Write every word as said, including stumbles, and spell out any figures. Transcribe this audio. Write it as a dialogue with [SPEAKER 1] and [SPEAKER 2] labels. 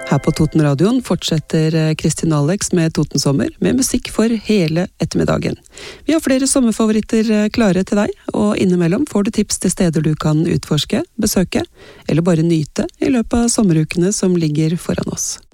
[SPEAKER 1] Her på Totenradioen fortsetter Kristin Alex med Totensommer, med musikk for hele ettermiddagen. Vi har flere sommerfavoritter klare til deg, og innimellom får du tips til steder du kan utforske, besøke, eller bare nyte i løpet av sommerukene som ligger foran oss.